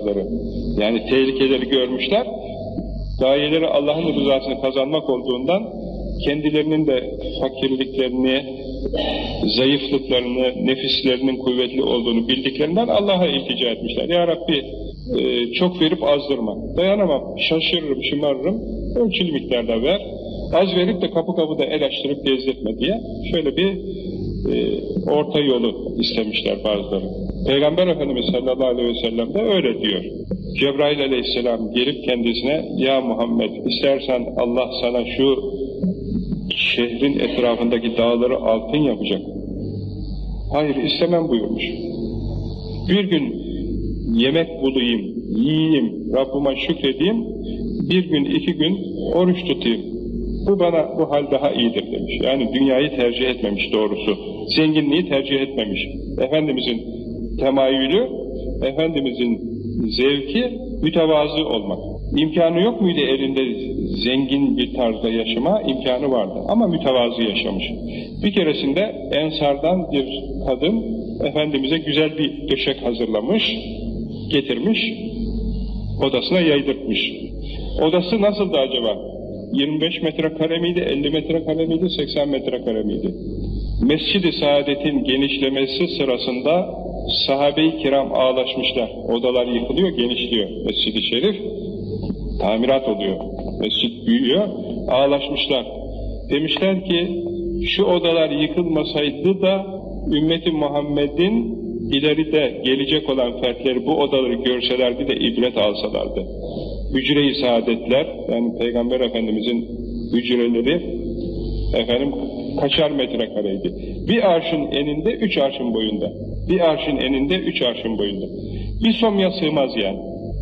bazıları. Yani tehlikeleri görmüşler, gayeleri Allah'ın rızasını kazanmak olduğundan kendilerinin de fakirliklerini, zayıflıklarını, nefislerinin kuvvetli olduğunu bildiklerinden Allah'a iltica etmişler. Ya Rabbi, çok verip azdırma. Dayanamam, şaşırırım, şımarırım, ölçülü miktarda ver. Az verip de kapı kapıda el açtırıp gezdirtme diye şöyle bir orta yolu istemişler bazıları. Peygamber Efendimiz sallallahu aleyhi ve sellem de öyle diyor. Cebrail aleyhisselam gelip kendisine, ya Muhammed, istersen Allah sana şu şehrin etrafındaki dağları altın yapacak. Hayır, istemem buyurmuş. Bir gün yemek bulayım, yiyeyim, Rabbime şükredeyim, bir gün, 2 gün oruç tutayım. Bu hal daha iyidir demiş. Yani dünyayı tercih etmemiş doğrusu. Zenginliği tercih etmemiş. Efendimizin temayülü, Efendimizin zevki mütevazı olmak. İmkanı yok muydu elinde zengin bir tarzda yaşama? İmkanı vardı ama mütevazı yaşamış. Bir keresinde Ensar'dan bir kadın Efendimiz'e güzel bir döşek hazırlamış, getirmiş, odasına yaydırtmış. Odası nasıldı acaba? 25 metrekare miydi, 50 metrekare miydi, 80 metrekare miydi? Mescid-i Saadet'in genişlemesi sırasında sahabe-i kiram ağlaşmışlar. Odalar yıkılıyor, genişliyor Mescid-i Şerif. Tamirat oluyor. Mescid büyüyor. Ağlaşmışlar. Demişler ki şu odalar yıkılmasaydı da ümmeti Muhammed'in ileride gelecek olan fertleri bu odaları görselerdi de ibret alsalardı. Hücre-i saadetler, yani Peygamber Efendimizin hücreleri kaçar metrekareydi? Bir arşın eninde, 3 arşın boyunda. Bir arşın eninde, 3 arşın boyunda. Bir somya sığmaz yani.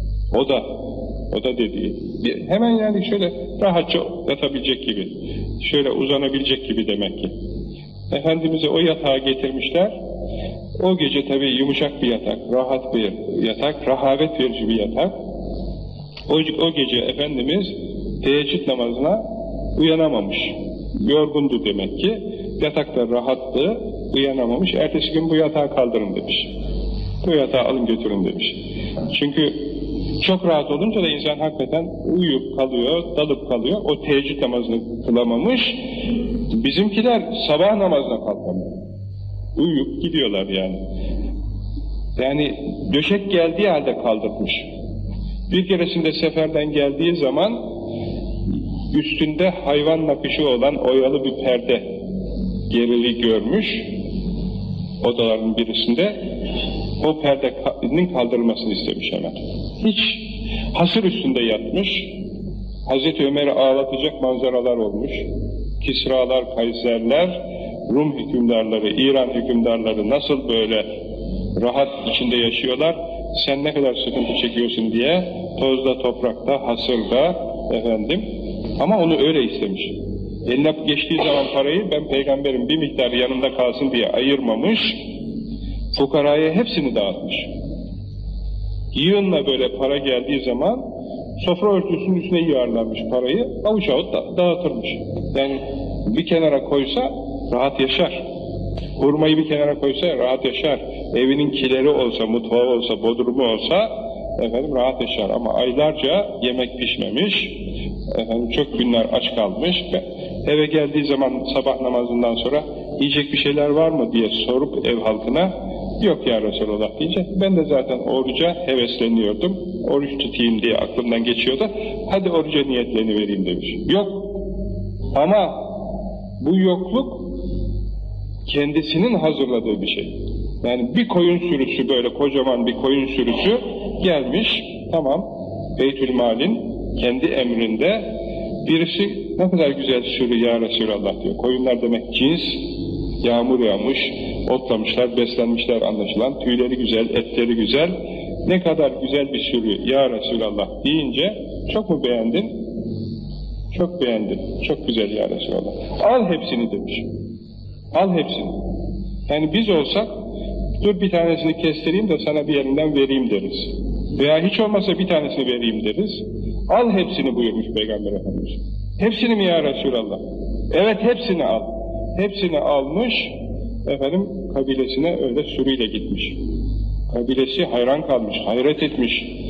O da dediği. Hemen yani şöyle rahatça yatabilecek gibi, şöyle uzanabilecek gibi demek ki. Efendimiz'e o yatağı getirmişler. O gece tabii yumuşak bir yatak, rahat bir yatak, rahavet verici bir yatak. O gece Efendimiz teheccüd namazına uyanamamış. Yorgundu demek ki. Yatakta rahattı, uyanamamış. Ertesi gün bu yatağı kaldırın demiş. Bu yatağı alın götürün demiş. Çünkü çok rahat olunca da insan hakikaten uyuyup kalıyor, dalıp kalıyor. O teheccüd namazını kılamamış. Bizimkiler sabah namazına kalkamıyor. Uyuyup gidiyorlar yani. Yani döşek geldiği halde kaldırmış. Bir keresinde seferden geldiği zaman üstünde hayvan nakışı olan oyalı bir perde gerili görmüş odaların birisinde. O perdenin kaldırılmasını istemiş hemen. Hiç hasır üstünde yatmış. Hazreti Ömer'i ağlatacak manzaralar olmuş. Kisralar, Kayserler, Rum hükümdarları, İran hükümdarları nasıl böyle rahat içinde yaşıyorlar, sen ne kadar sıkıntı çekiyorsun diye tozda, toprakta, hasırda ama onu öyle istemiş. Eline geçtiği zaman parayı ben peygamberim bir miktar yanımda kalsın diye ayırmamış, fukaraya hepsini dağıtmış. Yığınla böyle para geldiği zaman sofra örtüsünün üstüne yığarlanmış parayı, avuç avuç dağıtırmış. Yani bir kenara koysa rahat yaşar. Hurmayı bir kenara koysa rahat yaşar. Evinin kileri olsa, mutfağı olsa, bodrumu olsa rahat yaşar. Ama aylarca yemek pişmemiş, çok günler aç kalmış. Eve geldiği zaman sabah namazından sonra yiyecek bir şeyler var mı diye sorup ev halkına, yok ya Resulallah deyince, ben de zaten oruca hevesleniyordum, oruç tutayım diye aklımdan geçiyordu, hadi oruca niyetleniveriyorum demiş. Yok. Ama bu yokluk kendisinin hazırladığı bir şey. Yani bir koyun sürüsü, böyle kocaman bir koyun sürüsü gelmiş, tamam, Beytülmal'in kendi emrinde, birisi ne kadar güzel sürü ya Resulallah diyor. Koyunlar demek cins, yağmur yağmış, otlamışlar, beslenmişler anlaşılan, tüyleri güzel, etleri güzel, ne kadar güzel bir sürü ya Resulallah deyince, çok mu beğendin? Çok beğendim, çok güzel ya Resulallah. Al hepsini demiş. Al hepsini. Yani biz olsak, dur bir tanesini kestireyim de sana bir yerinden vereyim deriz. Veya hiç olmazsa bir tanesini vereyim deriz. Al hepsini buyurmuş Peygamber Efendimiz. Hepsini mi ya Resulallah? Evet, hepsini al. Hepsini almış, kabilesine öyle sürüyle gitmiş. Kabilesi hayran kalmış, hayret etmiş.